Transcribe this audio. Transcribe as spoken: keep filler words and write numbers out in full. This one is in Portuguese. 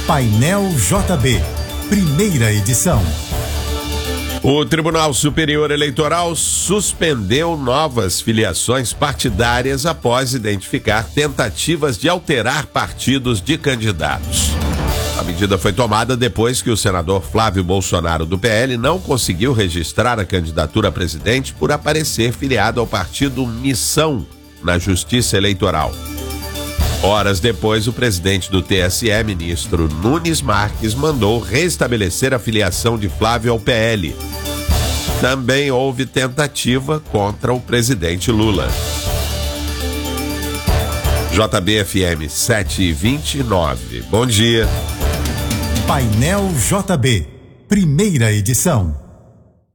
Painel J B, primeira edição. O Tribunal Superior Eleitoral suspendeu novas filiações partidárias após identificar tentativas de alterar partidos de candidatos. A medida foi tomada depois que o senador Flávio Bolsonaro, do P L, não conseguiu registrar a candidatura a presidente por aparecer filiado ao partido Missão na Justiça Eleitoral. Horas depois, o presidente do T S E, ministro Nunes Marques, mandou restabelecer a filiação de Flávio ao P L. Também houve tentativa contra o presidente Lula. J B F M sete e vinte e nove. Bom dia. Painel J B, primeira edição.